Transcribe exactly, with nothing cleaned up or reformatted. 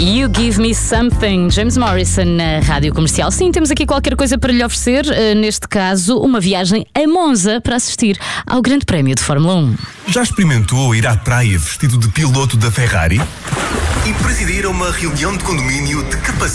You Give Me Something, James Morrison na Rádio Comercial. Sim, temos aqui qualquer coisa para lhe oferecer, uh, neste caso uma viagem a Monza para assistir ao Grande Prémio de Fórmula um. Já experimentou ir à praia vestido de piloto da Ferrari? E presidir a uma reunião de condomínio de capacidade?